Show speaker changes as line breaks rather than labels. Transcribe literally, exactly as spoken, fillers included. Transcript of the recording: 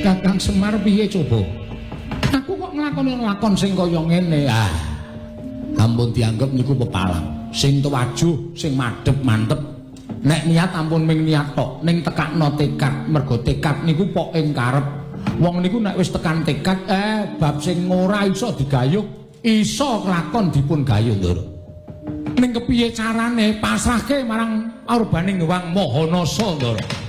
Kakang Semar piye coba? Aku kok nglakoni lakon sing kaya ngene. Ah. Ampun dianggep niku pepalang. Sing tuwajuh, sing madhep mantep. Nek niat ampun ming niat tok, ning tekakno tekad. Mergo tekad niku pok ing karep. Wong niku nek wis tekan tekad, eh bab sing ora iso digayuh, iso lakon dipun gayuh, Ndara. Ning kepiye carane pasrahke marang Arbaning Wang Mahanasa, Ndara.